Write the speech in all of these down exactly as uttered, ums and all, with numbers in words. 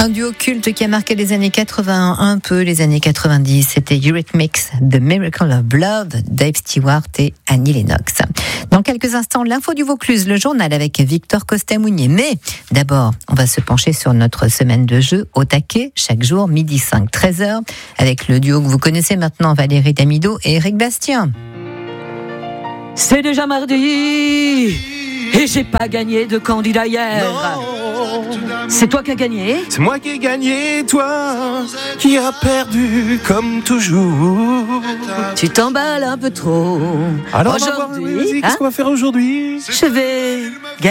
Un duo culte qui a marqué les années quatre-vingts, un peu les années quatre-vingt-dix. C'était Eurythmics, The Miracle of Love, Dave Stewart et Annie Lennox. Dans quelques instants, l'info du Vaucluse, le journal avec Victor Costa-Mounier. Mais d'abord, on va se pencher sur notre semaine de jeu au taquet, chaque jour, midi cinq, treize heures, avec le duo que vous connaissez maintenant, Valérie Damido et Eric Bastien. C'est déjà mardi et j'ai pas gagné de candidat hier. Non. C'est toi qui as gagné. C'est moi qui ai gagné, toi qui as perdu comme toujours. Tu t'emballes un peu trop. Alors aujourd'hui, vas-y, hein, qu'est-ce qu'on va faire aujourd'hui? Je vais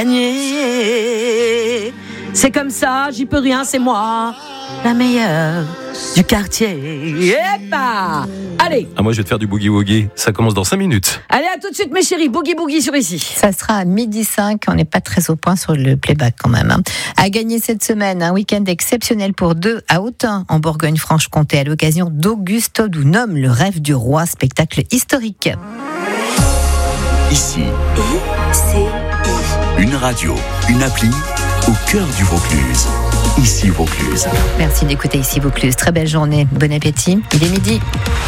gagner. C'est comme ça, j'y peux rien, c'est moi, la meilleure du quartier. Epa! Allez. Ah, moi je vais te faire du boogie-woogie. Ça commence dans cinq minutes. Allez, à tout de suite mes chéris, boogie-boogie sur ici. Ça sera à midi cinq, on n'est pas très au point sur le playback quand même. Hein. À gagner cette semaine, un week-end exceptionnel pour deux à Autun, en Bourgogne-Franche-Comté, à l'occasion d'Auguste Odunum, le rêve du roi, spectacle historique. Ici, I-C-I. Une radio, une appli au cœur du Vaucluse. Ici Vaucluse. Merci d'écouter Ici Vaucluse. Très belle journée. Bon appétit. Il est midi.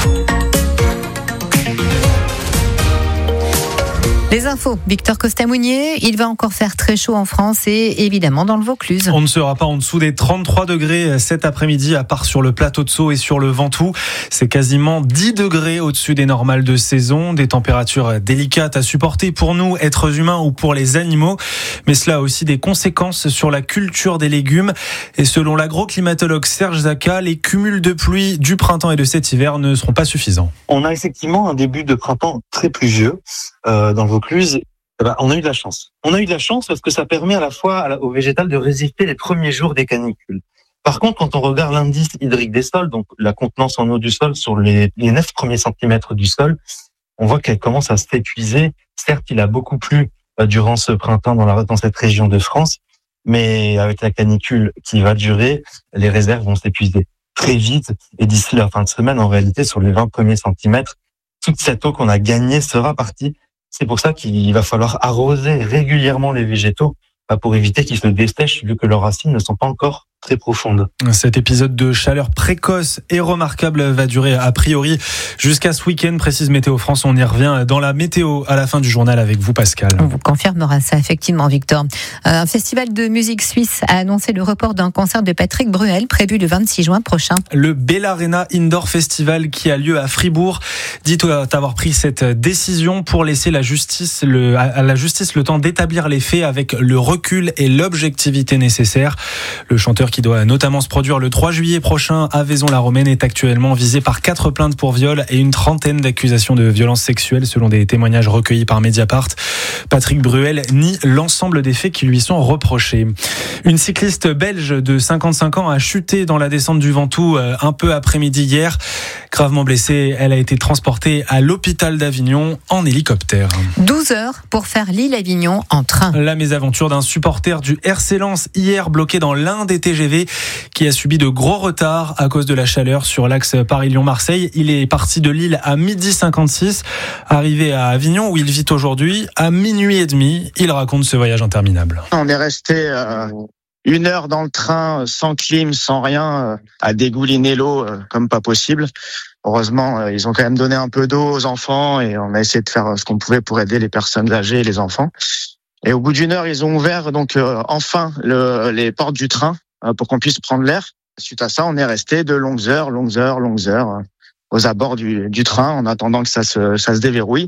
Les infos, Victor Costa-Mounier, il va encore faire très chaud en France et évidemment dans le Vaucluse. On ne sera pas en dessous des trente-trois degrés cet après-midi, à part sur le plateau de Sceaux et sur le Ventoux. C'est quasiment dix degrés au-dessus des normales de saison, des températures délicates à supporter pour nous, êtres humains ou pour les animaux. Mais cela a aussi des conséquences sur la culture des légumes. Et selon l'agroclimatologue Serge Zaka, les cumuls de pluie du printemps et de cet hiver ne seront pas suffisants. On a effectivement un début de printemps très pluvieux euh, dans le Vaucluse. Eh ben, on a eu de la chance. On a eu de la chance parce que ça permet à la fois au végétal de résister les premiers jours des canicules. Par contre, quand on regarde l'indice hydrique des sols, donc la contenance en eau du sol sur les, les neuf premiers centimètres du sol, on voit qu'elle commence à s'épuiser. Certes, il a beaucoup plu euh, durant ce printemps dans, la, dans cette région de France, mais avec la canicule qui va durer, les réserves vont s'épuiser très vite. Et d'ici la fin de semaine, en réalité, sur les vingt premiers centimètres, toute cette eau qu'on a gagnée sera partie. C'est pour ça qu'il va falloir arroser régulièrement les végétaux pour éviter qu'ils se dessèchent vu que leurs racines ne sont pas encore très profonde. Cet épisode de chaleur précoce et remarquable va durer a priori jusqu'à ce week-end, précise Météo France. On y revient dans la météo à la fin du journal avec vous, Pascal. On vous confirmera ça effectivement, Victor. Un festival de musique suisse a annoncé le report d'un concert de Patrick Bruel prévu le vingt-six juin prochain. Le Bellarena Indoor Festival qui a lieu à Fribourg dit avoir pris cette décision pour laisser la justice, le, à la justice le temps d'établir les faits avec le recul et l'objectivité nécessaires. Le chanteur qui doit notamment se produire le trois juillet prochain à Vaison-la-Romaine est actuellement visé par quatre plaintes pour viol et une trentaine d'accusations de violences sexuelles selon des témoignages recueillis par Mediapart. Patrick Bruel nie l'ensemble des faits qui lui sont reprochés. Une cycliste belge de cinquante-cinq ans a chuté dans la descente du Ventoux un peu après-midi hier. Gravement blessée, elle a été transportée à l'hôpital d'Avignon en hélicoptère. douze heures pour faire Lille-Avignon en train. La mésaventure d'un supporter du R C Lens hier bloqué dans l'un des T G V qui a subi de gros retards à cause de la chaleur sur l'axe Paris-Lyon-Marseille. Il est parti de Lille à midi cinquante-six, arrivé à Avignon où il vit aujourd'hui à minuit et demi. Il raconte ce voyage interminable. On est resté euh, une heure dans le train sans clim, sans rien, euh, à dégouliner l'eau euh, comme pas possible. Heureusement, euh, ils ont quand même donné un peu d'eau aux enfants et on a essayé de faire ce qu'on pouvait pour aider les personnes âgées et les enfants. Et au bout d'une heure, ils ont ouvert donc euh, enfin le, les portes du train euh, pour qu'on puisse prendre l'air. Suite à ça, on est resté de longues heures, longues heures, longues heures euh, aux abords du, du train en attendant que ça se, ça se déverrouille.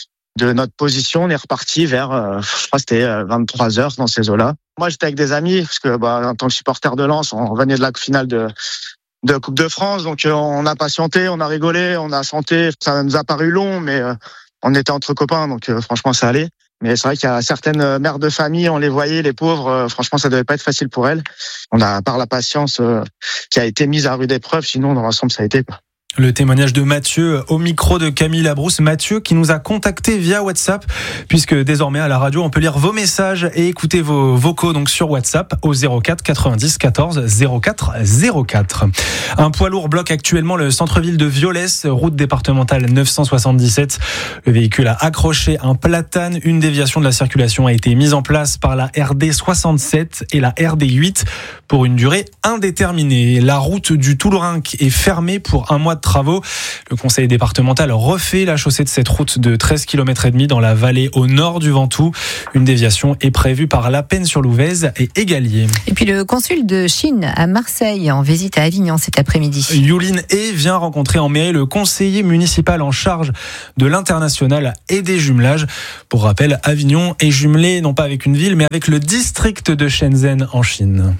De notre position, on est reparti vers, euh, je crois que c'était vingt-trois heures dans ces eaux-là. Moi, j'étais avec des amis parce que, bah, en tant que supporter de Lens, on revenait de la finale de, de Coupe de France, donc euh, on a patienté, on a rigolé, on a chanté. Ça nous a paru long, mais euh, on était entre copains, donc euh, franchement, ça allait. Mais c'est vrai qu'il y a certaines mères de famille, on les voyait, les pauvres, euh, franchement, ça devait pas être facile pour elles. On a, par la patience euh, qui a été mise à rude épreuve, sinon, dans l'ensemble, ça a été, quoi. Le témoignage de Mathieu au micro de Camille Labrousse. Mathieu qui nous a contacté via WhatsApp, puisque désormais à la radio on peut lire vos messages et écouter vos vocaux donc sur WhatsApp au zéro quatre quatre-vingt-dix quatorze zéro quatre zéro quatre. Un poids lourd bloque actuellement le centre-ville de Violès, route départementale neuf cent soixante-dix-sept. Le véhicule a accroché un platane. Une déviation de la circulation a été mise en place par la R D soixante-sept et la R D huit. pour une durée indéterminée. La route du Toulourenc est fermée pour un mois de travaux. Le conseil départemental refait la chaussée de cette route de treize kilomètres et demi dans la vallée au nord du Ventoux. Une déviation est prévue par La Penne-sur-Louvèze et Égalier. Et puis le consul de Chine à Marseille en visite à Avignon cet après-midi. Yulin He vient rencontrer en mairie le conseiller municipal en charge de l'international et des jumelages. Pour rappel, Avignon est jumelé non pas avec une ville mais avec le district de Shenzhen en Chine.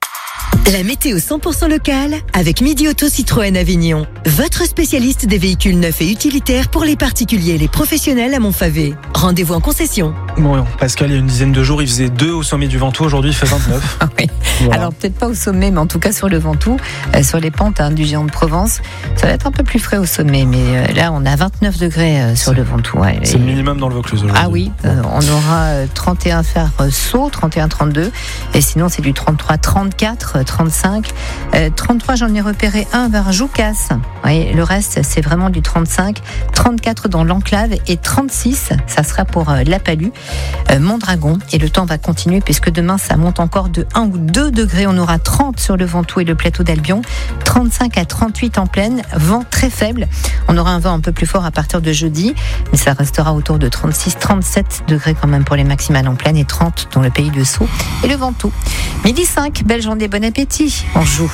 La météo cent pour cent locale avec Midi Auto Citroën Avignon. Votre spécialiste des véhicules neufs et utilitaires pour les particuliers et les professionnels à Montfavet. Rendez-vous en concession. Bon, Pascal, il y a une dizaine de jours, il faisait deux au sommet du Ventoux. Aujourd'hui, il fait vingt-neuf. Ah oui. Voilà. Alors peut-être pas au sommet, mais en tout cas sur le Ventoux, euh, sur les pentes hein, du Géant de Provence. Ça va être un peu plus frais au sommet, mais euh, là, on a vingt-neuf degrés euh, sur c'est, le Ventoux. Ouais, c'est et... le minimum dans le Vaucluse aujourd'hui. Ah oui, euh, on aura euh, trente et un faire euh, Sceaux, trente et un trente-deux. Et sinon, c'est du trente-trois trente-quatre, trente-cinq. Euh, trente-trois, j'en ai repéré un vers Joucas. Oui, le reste, c'est vraiment du trente-cinq. trente-quatre dans l'Enclave et trente-six, ça sera pour euh, La Palue, euh, Mondragon. Et le temps va continuer puisque demain, ça monte encore de un ou deux degrés. On aura trente sur le Ventoux et le plateau d'Albion, trente-cinq à trente-huit en plaine, vent très faible. On aura un vent un peu plus fort à partir de jeudi, mais ça restera autour de trente-six trente-sept degrés quand même pour les maximales en plaine et trente dans le pays de Sceaux et le Ventoux. Midi cinq, belle journée, bon appétit. On joue.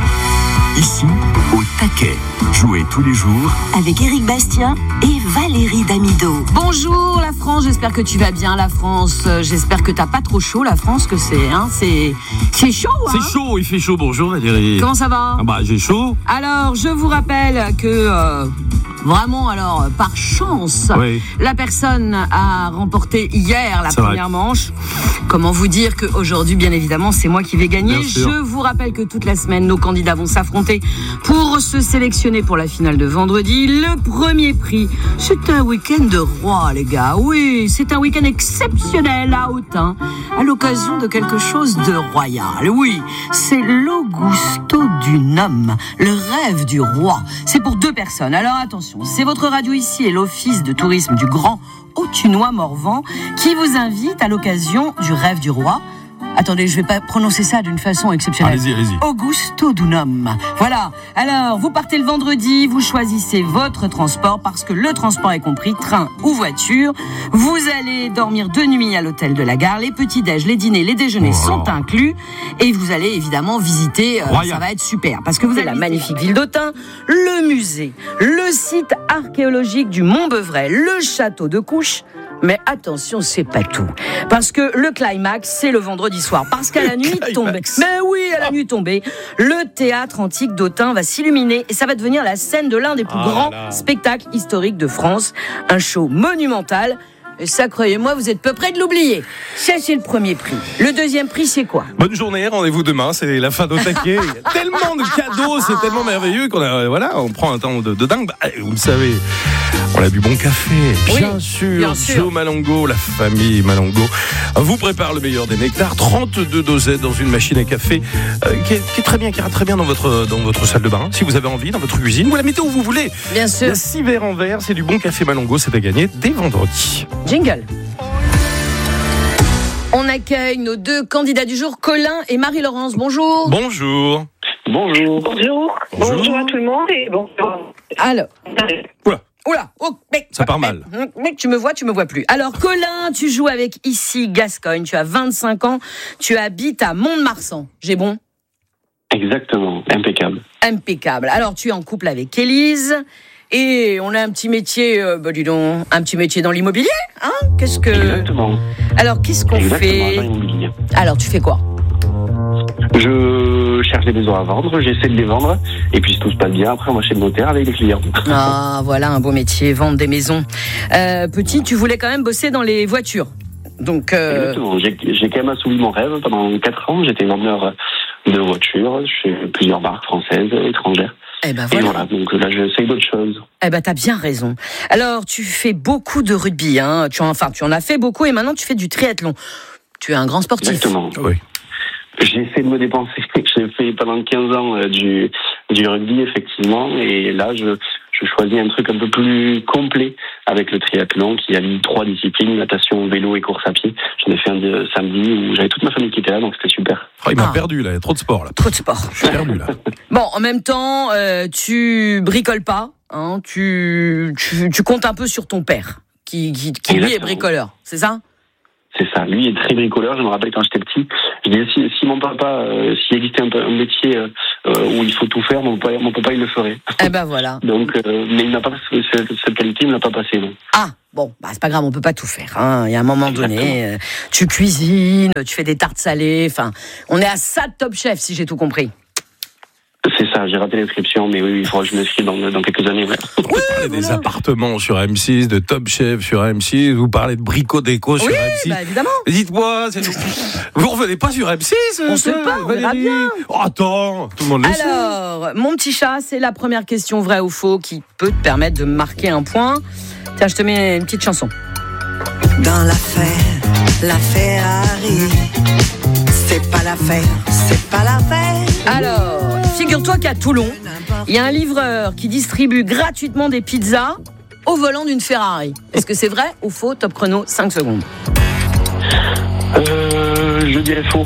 Ici, au taquet. Jouez tous les jours avec Éric Bastien et Valérie Damido. Bonjour la France, j'espère que tu vas bien la France. J'espère que t'as pas trop chaud la France, que c'est hein, c'est c'est chaud hein. C'est chaud, il fait chaud. Bonjour Valérie. Comment ça va? Ah bah j'ai chaud. Alors, je vous rappelle que euh, vraiment alors par chance, oui. La personne a remporté hier la c'est première vrai. manche. Comment vous dire qu'aujourd'hui, bien évidemment, c'est moi qui vais gagner. Je vous rappelle que toute la semaine, nos candidats vont s'affronter pour se sélectionner pour la finale de vendredi. Le premier prix, c'est un week-end de roi, les gars. Oui, c'est un week-end exceptionnel à Autun, à l'occasion de quelque chose de royal. Oui, c'est l'Augusto du Nome, le rêve du roi. C'est pour deux personnes. Alors attention, c'est votre radio ici et l'Office de tourisme du Grand Autunois-Morvan qui vous invite à l'occasion du rêve du roi. Attendez, je vais pas prononcer ça d'une façon exceptionnelle. Allez-y, allez-y. Augusto Dunum. Voilà. Alors, vous partez le vendredi, vous choisissez votre transport parce que le transport est compris, train ou voiture. Vous allez dormir deux nuits à l'hôtel de la gare. Les petits-déj, les dîners, les déjeuners oh sont inclus. Et vous allez évidemment visiter, euh, ça va être super. Parce que vous avez la magnifique ville d'Autun, le musée, le site archéologique du Mont-Beuvray, le château de Couches. Mais attention, c'est pas tout. Parce que le climax, c'est le vendredi soir. Parce qu'à la nuit tombée, mais oui, à la nuit tombée, le théâtre antique d'Autun va s'illuminer et ça va devenir la scène de l'un des plus ah grands là là. spectacles historiques de France. Un show monumental. Et ça, croyez-moi, vous êtes peu près de l'oublier. Ça, c'est le premier prix. Le deuxième prix, c'est quoi? Bonne journée, rendez-vous demain, c'est la fin d'Au taquet. Il y a tellement de cadeaux, c'est tellement merveilleux qu'on a, voilà, on prend un temps de, de dingue. Bah, vous le savez, on a du bon café, bien oui, sûr. bien sûr. Joe Malongo, la famille Malongo, vous prépare le meilleur des nectars. trente-deux dosettes dans une machine à café euh, qui, est, qui est très bien, qui ira très bien dans votre, dans votre salle de bain. Si vous avez envie, dans votre cuisine, vous la mettez où vous voulez. Bien Il y sûr. a six verres en verre, c'est du bon café Malongo, c'est à gagner dès vendredi. Jingle. On accueille nos deux candidats du jour, Colin et Marie-Laurence. Bonjour. Bonjour. Bonjour. Bonjour. Bonjour. Bonjour à tout le monde et bonjour. Alors. Oula. Oula, oh, mec, Ça part mal. Mec, mec, tu me vois, tu me vois plus. Alors, Colin, tu joues avec Ici Gascogne. Tu as vingt-cinq ans. Tu habites à Mont-de-Marsan. J'ai bon? Exactement. Impeccable. Impeccable. Alors, tu es en couple avec Élise. Et on a un petit métier, euh, bah dis donc, un petit métier dans l'immobilier, hein? Qu'est-ce que... Exactement. Alors, qu'est-ce qu'on Exactement, fait? dans l'immobilier. Alors, tu fais quoi? Je cherche des maisons à vendre, j'essaie de les vendre, et puis si tout se passe bien, après moi chez le notaire avec les clients. Ah, voilà un beau métier, vendre des maisons. Euh, petit, tu voulais quand même bosser dans les voitures. Donc, euh... Exactement, j'ai, j'ai quand même assouvi mon rêve. Pendant quatre ans, j'étais vendeur de voitures chez plusieurs marques françaises, étrangères. Eh ben voilà. voilà. Et voilà, donc là j'essaie d'autres choses. Eh ben t'as bien raison. Alors, tu fais beaucoup de rugby, hein. Tu en, enfin, tu en as fait beaucoup et maintenant tu fais du triathlon. Tu es un grand sportif. Exactement. Oui. J'essaie de me dépenser. J'ai fait pendant quinze ans euh, du, du rugby, effectivement, et là, je, je choisis un truc un peu plus complet avec le triathlon qui allie trois disciplines, natation, vélo et course à pied. J'en ai fait un de samedi où j'avais toute ma famille qui était là, donc c'était super. Oh, il m'a Ah. perdu là, il y a trop de sport là. Trop de sport. Je suis perdu là. Bon, en même temps, euh, tu bricoles pas, hein, tu, tu, tu comptes un peu sur ton père, qui, qui, qui lui est Exactement. bricoleur, c'est ça ? C'est ça. Lui est très bricoleur. Je me rappelle quand j'étais petit. Je disais si, si mon papa, euh, s'il existait un, un métier euh, où il faut tout faire, mon papa, mon papa il le ferait. Eh ben voilà. Donc, euh, mais il n'a pas cette, cette qualité, il ne l'a pas passé, non. Ah, bon, bah c'est pas grave, on peut pas tout faire. Hein. Il y a un moment donné, euh, tu cuisines, tu fais des tartes salées. Enfin, on est à ça de Top Chef, si j'ai tout compris. C'est ça. J'ai raté l'inscription, mais oui, oui, il faudra que je m'inscrive dans, dans quelques années. Ouais. Vous parlez des appartements sur M six, de Top Chef sur M six, vous parlez de Brico Déco sur Oui, M six. bah évidemment. Dites-moi, c'est... vous revenez pas sur M six On sait pas, on verra bien. Oh, attends, tout le monde le sait. Alors, mon petit chat, c'est la première question vraie ou faux qui peut te permettre de marquer un point. Tiens, je te mets une petite chanson. Dans l'affaire, la Ferrari, c'est pas l'affaire, c'est pas l'affaire. Alors, figure-toi qu'à Toulon, il y a un livreur qui distribue gratuitement des pizzas au volant d'une Ferrari. Est-ce que c'est vrai ou faux ? Top chrono, cinq secondes. Euh, je dirais faux.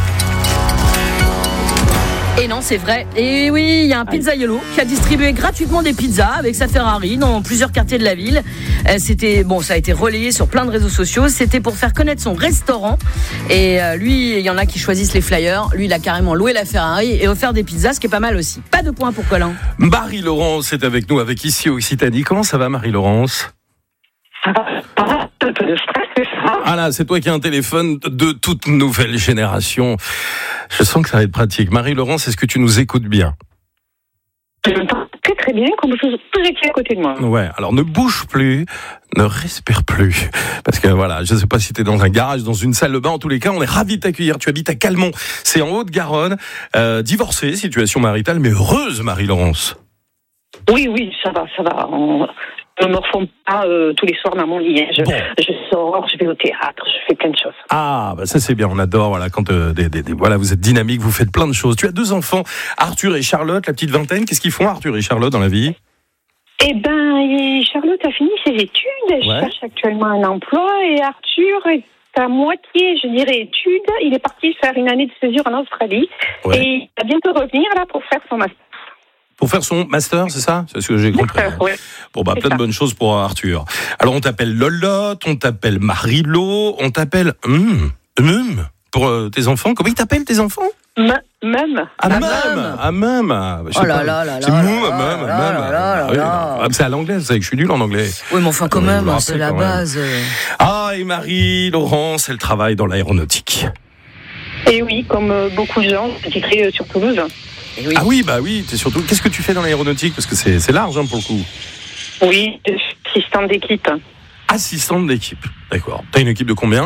Et non, c'est vrai. Et oui, il y a un pizzaiolo qui a distribué gratuitement des pizzas avec sa Ferrari dans plusieurs quartiers de la ville. Euh, c'était bon, ça a été relayé sur plein de réseaux sociaux. C'était pour faire connaître son restaurant. Et euh, lui, il y en a qui choisissent les flyers. Lui, il a carrément loué la Ferrari et offert des pizzas, ce qui est pas mal aussi. Pas de points pour Colin. Marie-Laurence est avec nous, avec Ici Occitanie. Comment ça va, Marie-Laurence ? Ça va, un peu de stress, c'est ça. Ah là, c'est toi qui as un téléphone de toute nouvelle génération. Je sens que ça va être pratique. Marie-Laurence, est-ce que tu nous écoutes bien ? Je m'entends très très bien, comme vous vous étiez à côté de moi. Ouais, alors ne bouge plus, ne respire plus. Parce que voilà, je ne sais pas si tu es dans un garage, dans une salle de bain. En tous les cas, on est ravis de t'accueillir. Tu habites à Calmont, c'est en Haute-Garonne. Euh, divorcée, situation maritale, mais heureuse, Marie-Laurence. Oui, oui, ça va, ça va. On ne me reforme pas euh, tous les soirs dans mon lit. Hein. Je, Bon. je sors, je vais au théâtre, je fais plein de choses. Ah, bah ça c'est bien, on adore. Voilà, quand euh, des, des, des- voilà, vous êtes dynamique, vous faites plein de choses. Tu as deux enfants, Arthur et Charlotte, la petite vingtaine. Qu'est-ce qu'ils font, Arthur et Charlotte, dans la vie ? Eh ben, et Charlotte a fini ses études, elle Ouais. cherche actuellement un emploi, et Arthur est à moitié, je dirais, études. Il est parti faire une année de césure en Australie, Ouais. et il va bientôt revenir là pour faire son master. Pour faire son master, c'est ça ? C'est ce que j'ai compris. Ouais. Bon, bah, C'est plein de ça. bonnes choses pour Arthur. Alors, on t'appelle Lolotte, on t'appelle Marilo, on t'appelle Hum, Hum, pour euh, tes enfants. Comment ils t'appellent, tes enfants ? M- même. Ah, Ah, même même. Ah, même Ah, je sais Oh là pas. là là C'est là mou, là même, là même. là là Ah oui, là. non. Ah, c'est à l'anglais, vous savez que je suis nul en anglais. Oui, mais enfin, quand Oui, je même, me c'est rappelle la quand même. base. Ah, et Marie-Laurence, elle travaille dans l'aéronautique. Et oui, comme euh, beaucoup de gens, je dirais euh, sur Toulouse. Et oui. Ah oui, bah oui, t'es surtout. Qu'est-ce que tu fais dans l'aéronautique ? Parce que c'est, c'est large hein, pour le coup. Oui, je suis assistante d'équipe. Assistante d'équipe. D'accord. T'as une équipe de combien ?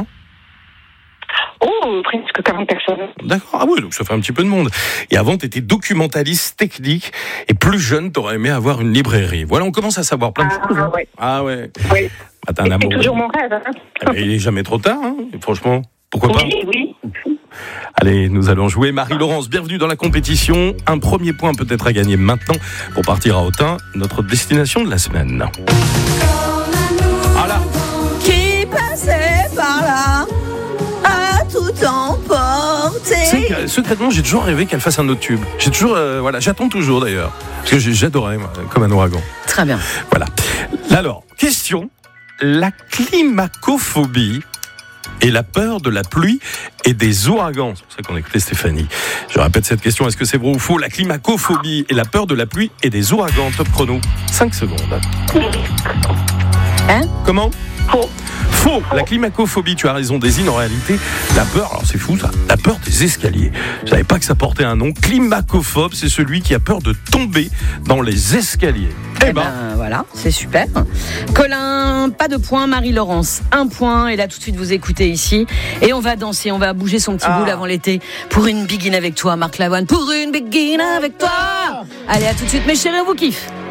Oh, presque quarante personnes. D'accord. Ah oui, donc ça fait un petit peu de monde. Et avant, t'étais documentaliste technique. Et plus jeune, t'aurais aimé avoir une librairie. Voilà, on commence à savoir plein de Ah, choses. hein. ouais. Ah ouais. Oui. Bah, t'as un C'est amour. toujours mon rêve. Hein. Eh ben, il est jamais trop tard, hein, franchement. Pourquoi pas ? Oui, oui. Allez, nous allons jouer. Marie-Laurence, bienvenue dans la compétition. Un premier point peut-être à gagner maintenant pour partir à Autun, notre destination de la semaine. Voilà. Qui passait par là a tout emporté. Tu sais que, secrètement, j'ai toujours rêvé qu'elle fasse un autre tube. J'ai toujours, euh, voilà, j'attends toujours d'ailleurs. Parce que j'ai- j'adorais, moi, comme un ouragan. Très bien. Voilà. Alors, question. La climacophobie et la peur de la pluie et des ouragans. C'est pour ça qu'on a écouté Stéphanie. Je répète cette question. Est-ce que c'est vrai ou faux ? La climacophobie et la peur de la pluie et des ouragans. Top chrono. cinq secondes. Hein ? Comment ? Faux. Faux. La climacophobie, tu as raison, désigne en réalité la peur, alors c'est fou ça, la peur des escaliers. Je savais pas que ça portait un nom. Climacophobe, c'est celui qui a peur de tomber dans les escaliers. Eh ben, voilà, c'est super. Colin, pas de point. Marie-Laurence, un point. Et là, tout de suite, vous écoutez ici. Et on va danser, on va bouger son petit Ah. boule avant l'été. Pour une begin avec toi, Marc Lavoine. Pour une begin avec toi. Allez, à tout de suite, mes chéris, on vous kiffe.